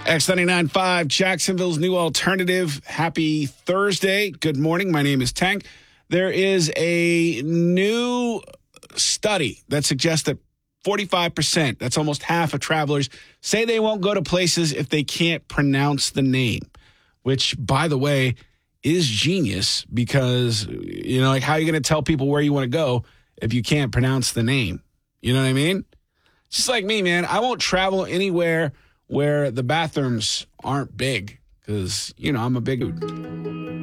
X99.5, Jacksonville's new alternative. Happy Thursday. Good morning. My name is Tank. There is a new study that suggests that 45%, that's almost half of travelers, say they won't go to places if they can't pronounce the name, which, by the way, is genius because, like how are you going to tell people where you want to go if you can't pronounce the name? You know what I mean? It's just like me, man. I won't travel anywhere where the bathrooms aren't big because, I'm a big dude.